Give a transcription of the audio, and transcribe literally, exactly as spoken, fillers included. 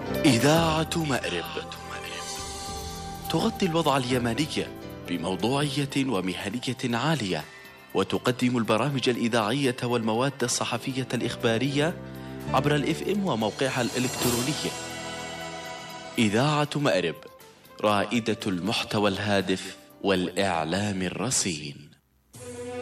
إذاعة مأرب تغطي الوضع اليمني بموضوعية ومهنية عالية، وتقدم البرامج الإذاعية والمواد الصحفية الإخبارية عبر الإف إم وموقعها الإلكتروني. إذاعة مأرب، رائدة المحتوى الهادف والإعلام الرصين.